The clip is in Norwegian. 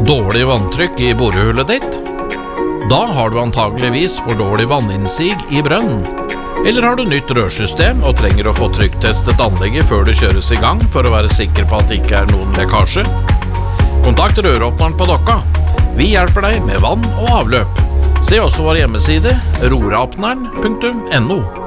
Dårlig vanntrykk i borehullet ditt? Da har du antageligvis for dårlig vanninnsig i brønnen. Eller har du nytt rørsystem og trenger å få trykktestet anlegget før det kjøres i gang for å være sikker på at det ikke er noen lekkasje? Kontakt røråpneren på Dokka. Vi hjelper deg med vann og avløp. Se også vår hjemmeside rorapneren.no.